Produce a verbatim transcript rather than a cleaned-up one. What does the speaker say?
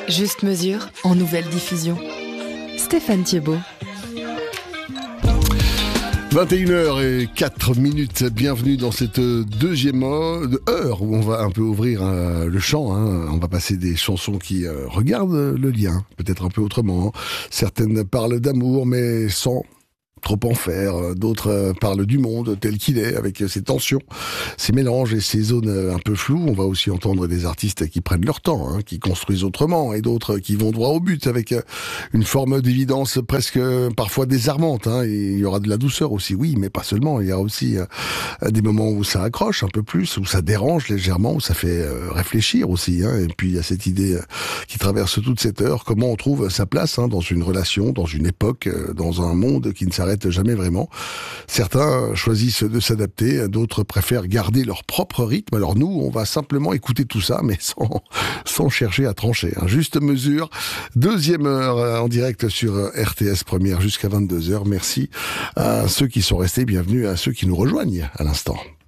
Juste mesure en nouvelle diffusion. Stéphane Thiebaud. vingt et une heures zéro quatre minutes, bienvenue dans cette deuxième heure où on va un peu ouvrir euh, le champ, hein. On va passer des chansons qui euh, regardent le lien, peut-être un peu autrement. Certaines parlent d'amour mais sans trop en faire, d'autres parlent du monde tel qu'il est, avec ses tensions, ses mélanges et ses zones un peu floues. On va aussi entendre des artistes qui prennent leur temps, hein, qui construisent autrement, et d'autres qui vont droit au but, avec une forme d'évidence presque parfois désarmante, hein. Et il y aura de la douceur aussi, oui, mais pas seulement. Il y a aussi euh, des moments où ça accroche un peu plus, où ça dérange légèrement, où ça fait euh, réfléchir aussi, hein. Et puis il y a cette idée euh, qui traverse toute cette heure, comment on trouve sa place, hein, dans une relation, dans une époque, euh, dans un monde qui ne s'arrête jamais vraiment. Certains choisissent de s'adapter, d'autres préfèrent garder leur propre rythme. Alors nous, on va simplement écouter tout ça, mais sans, sans chercher à trancher, hein. Juste mesure, deuxième heure en direct sur R T S Première jusqu'à vingt-deux heures. Merci à ceux qui sont restés, bienvenue à ceux qui nous rejoignent à l'instant.